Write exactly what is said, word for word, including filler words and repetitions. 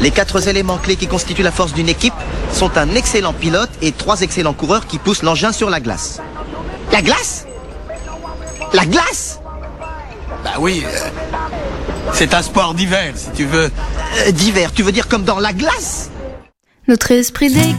Les quatre éléments clés qui constituent la force d'une équipe sont un excellent pilote et trois excellents coureurs qui poussent l'engin sur la glace. La glace ? La glace ? Bah oui, euh, c'est un sport d'hiver, si tu veux. Euh, d'hiver, tu veux dire comme dans la glace ? Notre esprit d'équipe.